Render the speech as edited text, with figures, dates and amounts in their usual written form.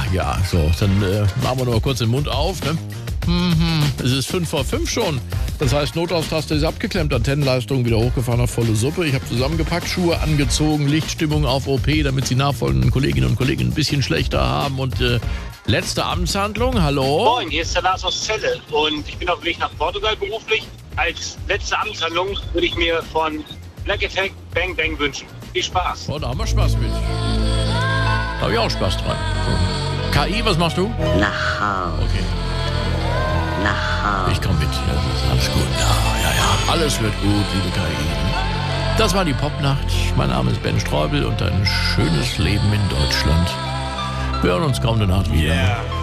Ja, so, dann machen wir noch mal kurz den Mund auf. Ne? Es ist 5:05 schon. Das heißt, Notauftaste ist abgeklemmt, Antennenleistung wieder hochgefahren auf volle Suppe. Ich habe zusammengepackt, Schuhe angezogen, Lichtstimmung auf OP, damit die nachfolgenden Kolleginnen und Kollegen ein bisschen schlechter haben. Und letzte Amtshandlung, hallo? Moin, hier ist der Lars aus Celle und ich bin auf dem Weg nach Portugal beruflich. Als letzte Amtshandlung würde ich mir von Black Effect Bang Bang wünschen. Viel Spaß. Oh, da haben wir Spaß mit. Da habe ich auch Spaß dran. So. KI, was machst du? Nach Hause. Okay. Nach Hause. Ich komme mit. Ja, das ist alles gut. Ja. Alles wird gut, liebe KI. Das war die Popnacht. Mein Name ist Ben Streubel und ein schönes Leben in Deutschland. Wir hören uns kommende Nacht wieder. Yeah.